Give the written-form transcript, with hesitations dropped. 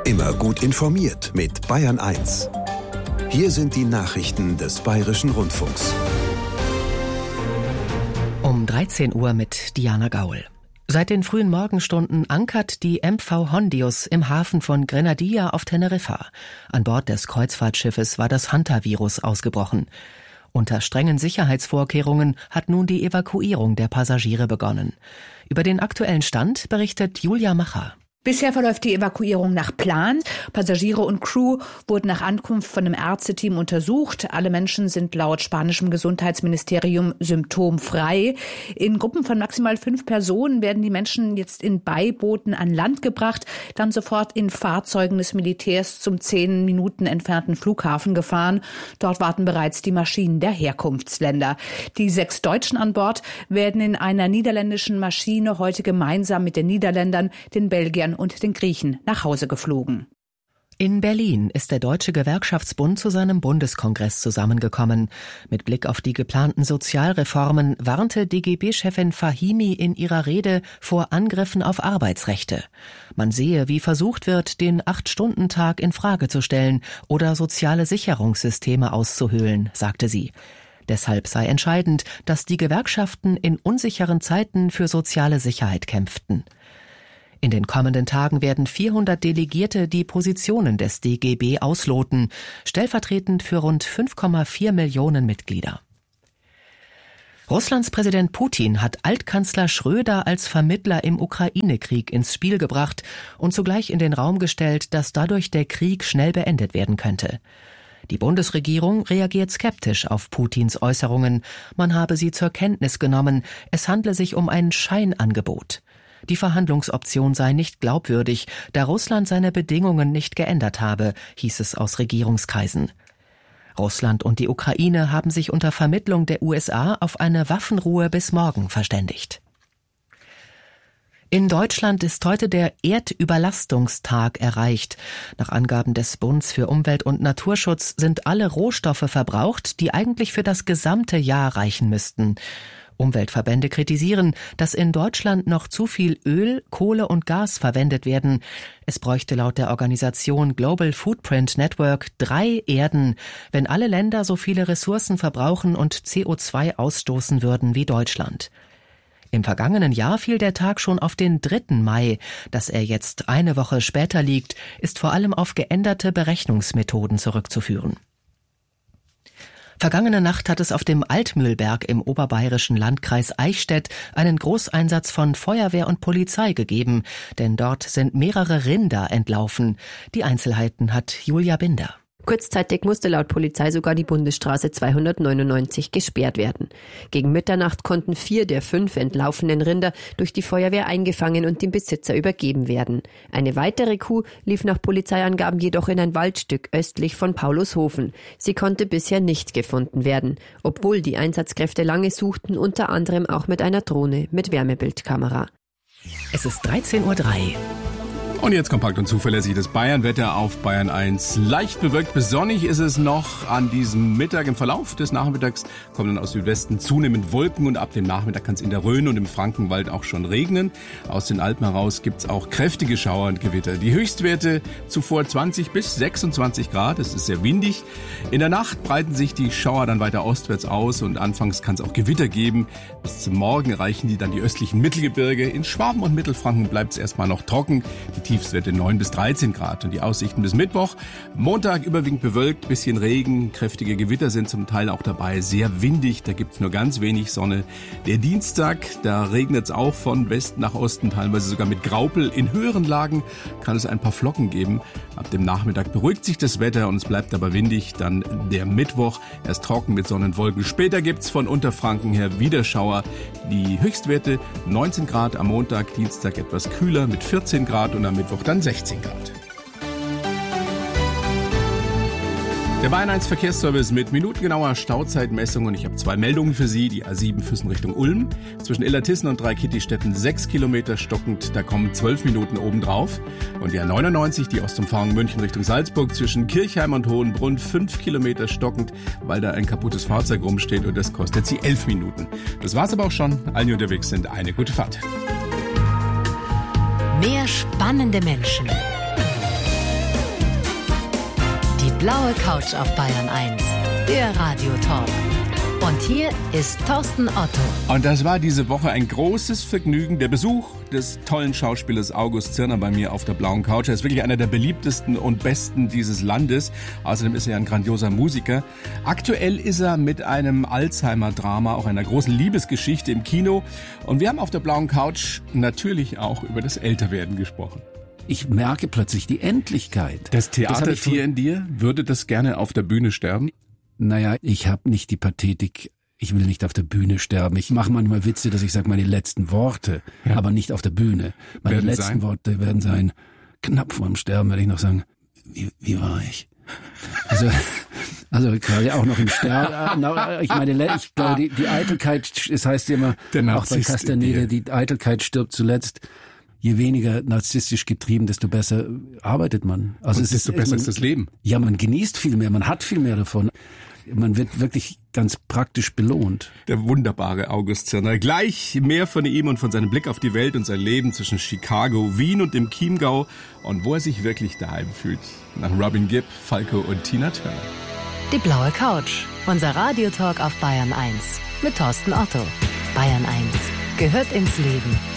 Immer gut informiert mit Bayern 1. Hier sind die Nachrichten des Bayerischen Rundfunks. Um 13 Uhr mit Diana Gaul. Seit den frühen Morgenstunden ankert die MV Hondius im Hafen von Grenadilla auf Teneriffa. An Bord des Kreuzfahrtschiffes war das Hantavirus ausgebrochen. Unter strengen Sicherheitsvorkehrungen hat nun die Evakuierung der Passagiere begonnen. Über den aktuellen Stand berichtet Julia Macher. Bisher verläuft die Evakuierung nach Plan. Passagiere und Crew wurden nach Ankunft von einem Ärzteteam untersucht. Alle Menschen sind laut spanischem Gesundheitsministerium symptomfrei. In Gruppen von maximal 5 Personen werden die Menschen jetzt in Beibooten an Land gebracht, dann sofort in Fahrzeugen des Militärs zum 10 Minuten entfernten Flughafen gefahren. Dort warten bereits die Maschinen der Herkunftsländer. Die 6 Deutschen an Bord werden in einer niederländischen Maschine heute gemeinsam mit den Niederländern, den Belgiern und den Griechen nach Hause geflogen. In Berlin ist der Deutsche Gewerkschaftsbund zu seinem Bundeskongress zusammengekommen. Mit Blick auf die geplanten Sozialreformen warnte DGB-Chefin Fahimi in ihrer Rede vor Angriffen auf Arbeitsrechte. Man sehe, wie versucht wird, den 8-Stunden-Tag in Frage zu stellen oder soziale Sicherungssysteme auszuhöhlen, sagte sie. Deshalb sei entscheidend, dass die Gewerkschaften in unsicheren Zeiten für soziale Sicherheit kämpften. In den kommenden Tagen werden 400 Delegierte die Positionen des DGB ausloten, stellvertretend für rund 5,4 Millionen Mitglieder. Russlands Präsident Putin hat Altkanzler Schröder als Vermittler im Ukraine-Krieg ins Spiel gebracht und zugleich in den Raum gestellt, dass dadurch der Krieg schnell beendet werden könnte. Die Bundesregierung reagiert skeptisch auf Putins Äußerungen. Man habe sie zur Kenntnis genommen. Es handle sich um ein Scheinangebot. Die Verhandlungsoption sei nicht glaubwürdig, da Russland seine Bedingungen nicht geändert habe, hieß es aus Regierungskreisen. Russland und die Ukraine haben sich unter Vermittlung der USA auf eine Waffenruhe bis morgen verständigt. In Deutschland ist heute der Erdüberlastungstag erreicht. Nach Angaben des Bundes für Umwelt- und Naturschutz sind alle Rohstoffe verbraucht, die eigentlich für das gesamte Jahr reichen müssten. Umweltverbände kritisieren, dass in Deutschland noch zu viel Öl, Kohle und Gas verwendet werden. Es bräuchte laut der Organisation Global Footprint Network 3 Erden, wenn alle Länder so viele Ressourcen verbrauchen und CO2 ausstoßen würden wie Deutschland. Im vergangenen Jahr fiel der Tag schon auf den 3. Mai. Dass er jetzt eine Woche später liegt, ist vor allem auf geänderte Berechnungsmethoden zurückzuführen. Vergangene Nacht hat es auf dem Altmühlberg im oberbayerischen Landkreis Eichstätt einen Großeinsatz von Feuerwehr und Polizei gegeben, denn dort sind mehrere Rinder entlaufen. Die Einzelheiten hat Julia Binder. Kurzzeitig musste laut Polizei sogar die Bundesstraße 299 gesperrt werden. Gegen Mitternacht konnten 4 der 5 entlaufenen Rinder durch die Feuerwehr eingefangen und dem Besitzer übergeben werden. Eine weitere Kuh lief nach Polizeiangaben jedoch in ein Waldstück östlich von Paulushofen. Sie konnte bisher nicht gefunden werden, obwohl die Einsatzkräfte lange suchten, unter anderem auch mit einer Drohne mit Wärmebildkamera. Es ist 13:03 Uhr. Und jetzt kompakt und zuverlässig das Bayern-Wetter auf Bayern 1. Leicht bewölkt bis sonnig ist es noch an diesem Mittag. Im Verlauf des Nachmittags kommen dann aus Südwesten zunehmend Wolken und ab dem Nachmittag kann es in der Rhön und im Frankenwald auch schon regnen. Aus den Alpen heraus gibt es auch kräftige Schauer und Gewitter. Die Höchstwerte zuvor 20 bis 26 Grad. Es ist sehr windig. In der Nacht breiten sich die Schauer dann weiter ostwärts aus und anfangs kann es auch Gewitter geben. Bis zum Morgen erreichen die dann die östlichen Mittelgebirge. In Schwaben und Mittelfranken bleibt es erstmal noch trocken. Die Tiefstwerte 9 bis 13 Grad. Und die Aussichten bis Mittwoch. Montag überwiegend bewölkt, bisschen Regen, kräftige Gewitter sind zum Teil auch dabei. Sehr windig, da gibt's nur ganz wenig Sonne. Der Dienstag, da regnet es auch von Westen nach Osten, teilweise sogar mit Graupel. In höheren Lagen kann es ein paar Flocken geben. Ab dem Nachmittag beruhigt sich das Wetter und es bleibt aber windig. Dann der Mittwoch, erst trocken mit Sonne und Wolken. Später gibt's von Unterfranken her wieder Schauer. Die Höchstwerte 19 Grad am Montag, Dienstag etwas kühler mit 14 Grad und am Mittwoch dann 16 Grad. Der Bayern 1 Verkehrsservice mit minutengenauer Stauzeitmessung und ich habe 2 Meldungen für Sie. Die A7 Füssen Richtung Ulm. Zwischen Illertissen und Dreikitti-Städten 6 Kilometer stockend, da kommen 12 Minuten obendrauf. Und die A99, die Ostumfahrung München Richtung Salzburg, zwischen Kirchheim und Hohenbrunn 5 Kilometer stockend, weil da ein kaputtes Fahrzeug rumsteht und das kostet Sie 11 Minuten. Das war's aber auch schon. Allen, die unterwegs sind, eine gute Fahrt. Mehr spannende Menschen. blaue Couch auf Bayern 1, der Radiotalk. Und hier ist Thorsten Otto. Und das war diese Woche ein großes Vergnügen, der Besuch des tollen Schauspielers August Zirner bei mir auf der blauen Couch. Er ist wirklich einer der beliebtesten und besten dieses Landes. Außerdem ist er ein grandioser Musiker. Aktuell ist er mit einem Alzheimer-Drama, auch einer großen Liebesgeschichte im Kino. Und wir haben auf der blauen Couch natürlich auch über das Älterwerden gesprochen. Ich merke plötzlich die Endlichkeit. Das Theatertier in dir, würde das gerne auf der Bühne sterben? Naja, ich habe nicht die Pathetik, ich will nicht auf der Bühne sterben. Ich mache manchmal Witze, dass ich sage, meine letzten Worte, aber nicht auf der Bühne. Meine letzten Worte werden sein, knapp vorm Sterben werde ich noch sagen, wie war ich? Also quasi auch noch im Sterben. Ich meine, ich glaube, die Eitelkeit, es heißt ja immer, auch bei Castaneda, die Eitelkeit stirbt zuletzt. Je weniger narzisstisch getrieben, desto besser arbeitet man. Also desto besser ist das Leben. Ja, man genießt viel mehr, man hat viel mehr davon. Man wird wirklich ganz praktisch belohnt. Der wunderbare August Zirner. Gleich mehr von ihm und von seinem Blick auf die Welt und sein Leben zwischen Chicago, Wien und dem Chiemgau und wo er sich wirklich daheim fühlt. Nach Robin Gibb, Falco und Tina Turner. Die blaue Couch, unser Radiotalk auf Bayern 1 mit Thorsten Otto. Bayern 1 gehört ins Leben.